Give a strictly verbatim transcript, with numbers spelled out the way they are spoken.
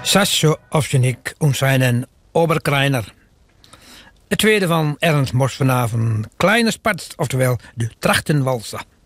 Sascho Ovsjanik und seinen Oberkreiner. Het tweede van Ernst Mos vanavond. Kleine Spatz, oftewel de Trachtenwalser.